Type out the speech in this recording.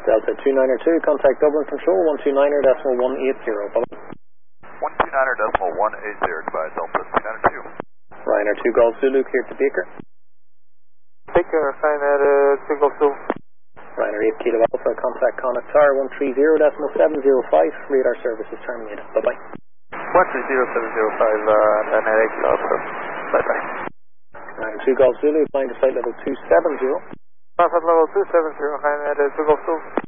Delta 292, contact Dublin Control 129.180. 129.180, goodbye, Delta 292. Ryanair 2 Golf Zulu, cleared to Baker. Baker, Ryanair 2 Golf Zulu. Ryanair 8 Kilo Alpha, contact Connacht Tower 130.705, radar service is terminated. Bye-bye. 130.705, Ryanair 8 Kilo Alpha. Bye-bye. Ryanair 2 Golf Zulu, flying to flight level 270. Flight level 270, Ryanair 2 Golf Zulu.